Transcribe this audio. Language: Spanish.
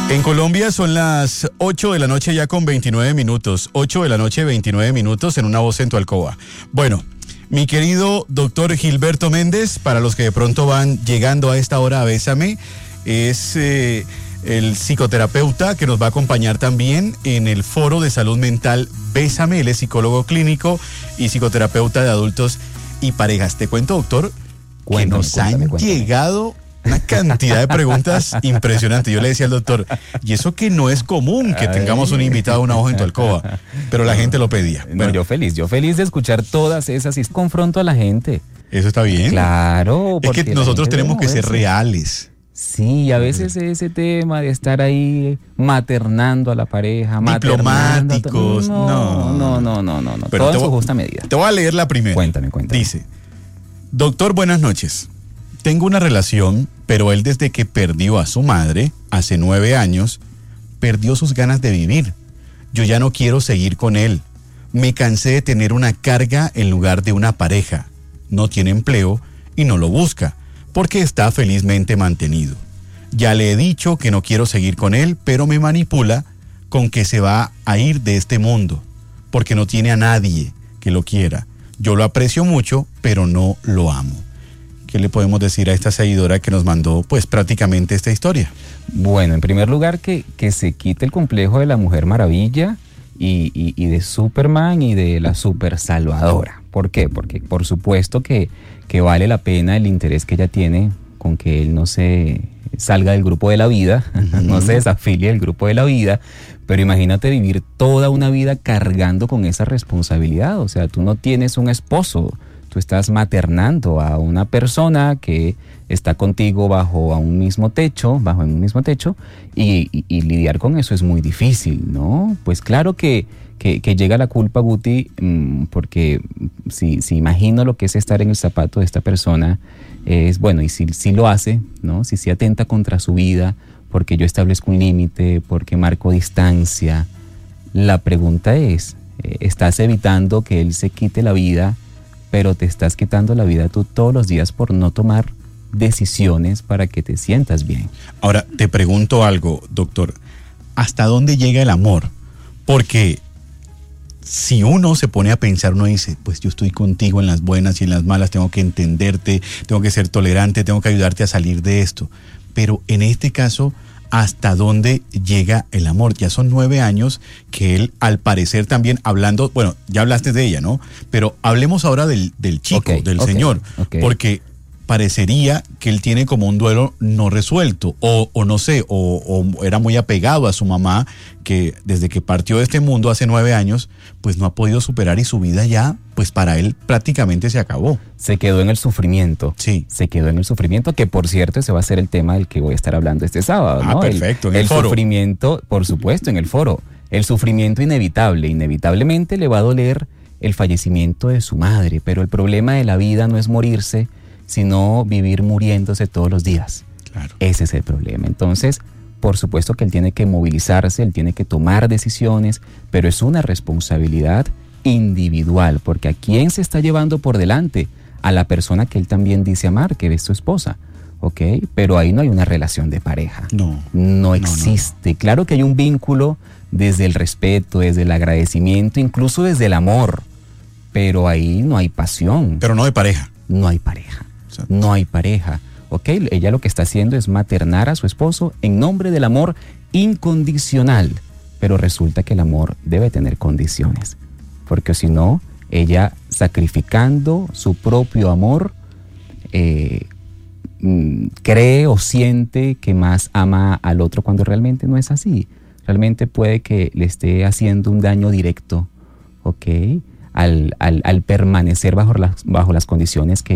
En Colombia son las 8 de la noche ya con 29 minutos. 8 de la noche, 29 minutos en Una Voz en tu Alcoba. Bueno, mi querido doctor Gilberto Méndez, para los que de pronto van llegando a esta hora a Bésame, es el psicoterapeuta que nos va a acompañar también en el Foro de Salud Mental Bésame. Él es psicólogo clínico y psicoterapeuta de adultos y parejas. Te cuento, doctor, que nos han llegado una cantidad de preguntas impresionantes. Yo le decía al doctor, y eso que no es común que tengamos un invitado a Una Voz en tu Alcoba, pero la gente lo pedía. Bueno, yo feliz de escuchar todas esas y confronto a la gente. Eso está bien. Claro. Es que nosotros tenemos que ser reales. Sí, a veces ese tema de estar ahí maternando a la pareja, diplomáticos, no. Pero todo en su justa medida. Te voy a leer la primera. Cuéntame. Dice, doctor, buenas noches. Tengo una relación, pero él desde que perdió a su madre, hace 9 años, perdió sus ganas de vivir. Yo ya no quiero seguir con él. Me cansé de tener una carga en lugar de una pareja. No tiene empleo y no lo busca, porque está felizmente mantenido. Ya le he dicho que no quiero seguir con él, pero me manipula con que se va a ir de este mundo, porque no tiene a nadie que lo quiera. Yo lo aprecio mucho, pero no lo amo. ¿Qué le podemos decir a esta seguidora que nos mandó pues prácticamente esta historia? Bueno, en primer lugar que se quite el complejo de la Mujer Maravilla y de Superman y de la super salvadora. ¿Por qué? Porque por supuesto que vale la pena el interés que ella tiene con que él no se salga del grupo de la vida, no se desafilie del grupo de la vida, pero imagínate vivir toda una vida cargando con esa responsabilidad. O sea, tú no tienes un esposo, tú estás maternando a una persona que está contigo bajo un mismo techo, y lidiar con eso es muy difícil, ¿no? Pues claro que llega la culpa, Guti, porque si imagino lo que es estar en el zapato de esta persona, es bueno, y si lo hace, ¿no? Si atenta contra su vida, porque yo establezco un límite, porque marco distancia, la pregunta es, ¿estás evitando que él se quite la vida, pero te estás quitando la vida tú todos los días por no tomar decisiones para que te sientas bien? Ahora, te pregunto algo, doctor. ¿Hasta dónde llega el amor? Porque si uno se pone a pensar, uno dice, pues yo estoy contigo en las buenas y en las malas, tengo que entenderte, tengo que ser tolerante, tengo que ayudarte a salir de esto. Pero en este caso, ¿hasta dónde llega el amor? Ya son 9 años que él, al parecer también hablando, bueno, ya hablaste de ella, ¿no? Pero hablemos ahora del chico, del señor, porque parecería que él tiene como un duelo no resuelto, o no sé, o era muy apegado a su mamá, que desde que partió de este mundo hace 9 años, pues no ha podido superar y su vida ya, pues para él prácticamente se acabó. Se quedó en el sufrimiento. Sí. Se quedó en el sufrimiento, que por cierto ese va a ser el tema del que voy a estar hablando este sábado, ¿no? Perfecto, en el foro. El sufrimiento, por supuesto, en el foro. El sufrimiento inevitablemente le va a doler el fallecimiento de su madre, pero el problema de la vida no es morirse, sino vivir muriéndose todos los días. Claro. Ese es el problema. Entonces, por supuesto que él tiene que movilizarse, él tiene que tomar decisiones, pero es una responsabilidad individual, porque ¿a quién se está llevando por delante? A la persona que él también dice amar, que es su esposa, ¿ok? Pero ahí no hay una relación de pareja. No existe. No. Claro que hay un vínculo desde el respeto, desde el agradecimiento, incluso desde el amor, pero ahí no hay pasión. Pero no de pareja. No hay pareja. Exacto. No hay pareja. ¿Ok? Ella lo que está haciendo es maternar a su esposo en nombre del amor incondicional. Pero resulta que el amor debe tener condiciones. Porque si no, ella sacrificando su propio amor, cree o siente que más ama al otro cuando realmente no es así. Realmente puede que le esté haciendo un daño directo, ¿ok? Al permanecer bajo las condiciones que